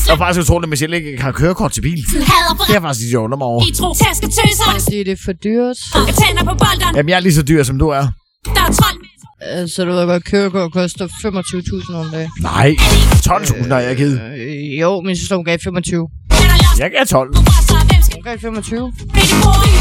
Jeg er faktisk utroligt, at Michelle ikke har kørekort til bil. Det er faktisk, de undrer mig over. Det er for dyrt. Jamen, jeg er lige så dyr, som du er. Så du ved godt, kørekort koster 25.000 om dagen. Nej, 12.000 har jeg givet. Jo, min søster, hun gav 25. Jeg gav 12. Hun gav 25.